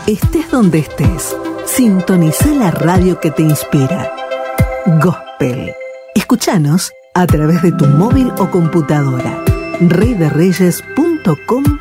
Estés donde estés, sintoniza la radio que te inspira. Gospel. Escúchanos a través de tu móvil o computadora. reydereyes.com.ar